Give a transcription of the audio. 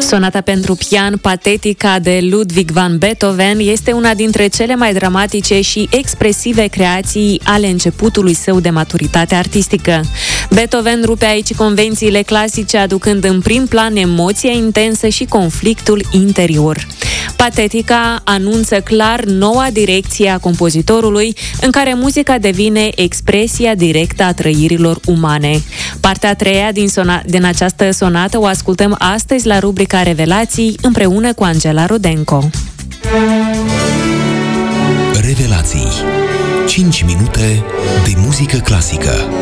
Sonata pentru pian Patetica de Ludwig van Beethoven este una dintre cele mai dramatice și expresive creații ale începutului său de maturitate artistică. Beethoven rupe aici convențiile clasice, aducând în prim plan emoția intensă și conflictul interior. Patetica anunță clar noua direcție a compozitorului, în care muzica devine expresia directă a trăirilor umane. Partea a treia din această sonată o ascultăm astăzi la rubrica Revelații, împreună cu Angela Rudenko. Revelații. 5 minute de muzică clasică.